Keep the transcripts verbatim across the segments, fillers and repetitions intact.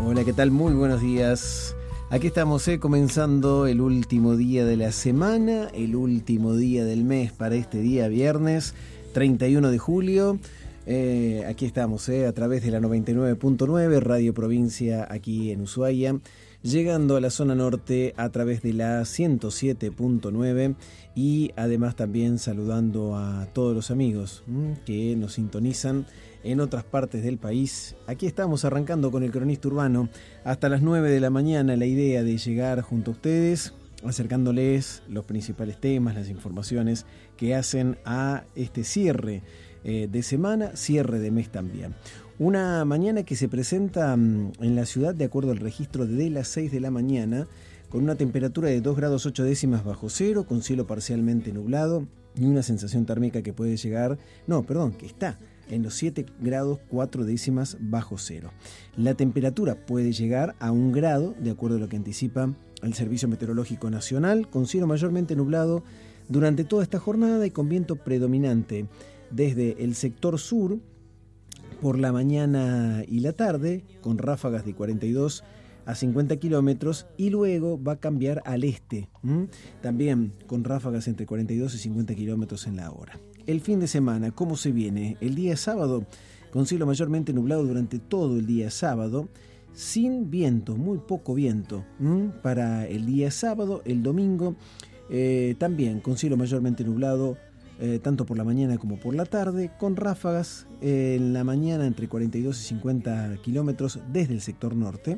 Hola, ¿qué tal? Muy buenos días. Aquí estamos, eh, comenzando el último día de la semana, el último día del mes para este día viernes, treinta y uno de julio. Eh, aquí estamos, eh, a través de la noventa y nueve punto nueve, Radio Provincia, aquí en Ushuaia, llegando a la zona norte a través de la ciento siete punto nueve y además también saludando a todos los amigos mmm, que nos sintonizan en otras partes del país. Aquí estamos arrancando con el Cronista Urbano hasta las nueve de la mañana. La idea de llegar junto a ustedes, acercándoles los principales temas, las informaciones que hacen a este cierre eh, de semana, cierre de mes también. Una mañana que se presenta mmm, en la ciudad de acuerdo al registro de las seis de la mañana, con una temperatura de dos grados ocho décimas bajo cero, con cielo parcialmente nublado y una sensación térmica que puede llegar, no, perdón, que está en los siete grados cuatro décimas bajo cero. La temperatura puede llegar a un grado, de acuerdo a lo que anticipa el Servicio Meteorológico Nacional, con cielo mayormente nublado durante toda esta jornada y con viento predominante desde el sector sur por la mañana y la tarde, con ráfagas de cuarenta y dos a cincuenta kilómetros, y luego va a cambiar al este, ¿m? también con ráfagas entre cuarenta y dos y cincuenta kilómetros en la hora. El fin de semana, ¿cómo se viene? El día sábado, con cielo mayormente nublado durante todo el día sábado, sin viento, muy poco viento. ¿m? Para el día sábado, el domingo, eh, también con cielo mayormente nublado, eh, tanto por la mañana como por la tarde, con ráfagas eh, en la mañana entre cuarenta y dos y cincuenta kilómetros desde el sector norte,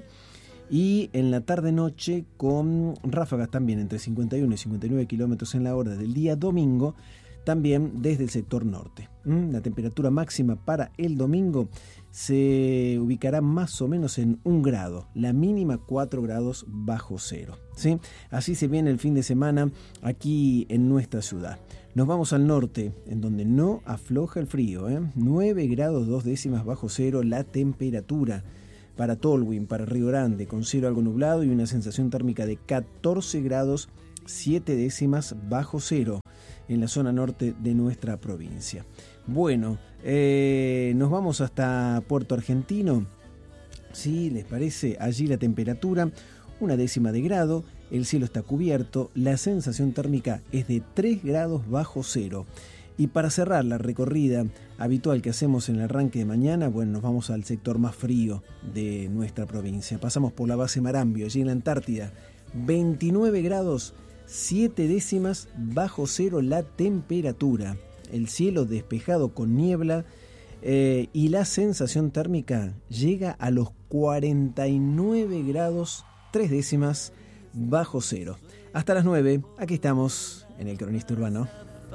y en la tarde-noche con ráfagas también entre cincuenta y uno y cincuenta y nueve kilómetros en la hora del día domingo, también desde el sector norte. La temperatura máxima para el domingo se ubicará más o menos en un grado, la mínima cuatro grados bajo cero. ¿Sí? Así se viene el fin de semana aquí en nuestra ciudad. Nos vamos al norte, en donde no afloja el frío, ¿eh? nueve grados dos décimas bajo cero la temperatura. Para Tolwyn, para Río Grande, con cielo algo nublado y una sensación térmica de catorce grados siete décimas bajo cero en la zona norte de nuestra provincia. Bueno, eh, nos vamos hasta Puerto Argentino. ¿Sí? ¿Les parece? Allí la temperatura, una décima de grado, el cielo está cubierto, la sensación térmica es de tres grados bajo cero. Y para cerrar la recorrida habitual que hacemos en el arranque de mañana, bueno, nos vamos al sector más frío de nuestra provincia. Pasamos por la base Marambio, allí en la Antártida, veintinueve grados siete décimas bajo cero la temperatura. El cielo despejado con niebla eh, y la sensación térmica llega a los cuarenta y nueve grados tres décimas bajo cero. Hasta las nueve, aquí estamos en el Cronista Urbano.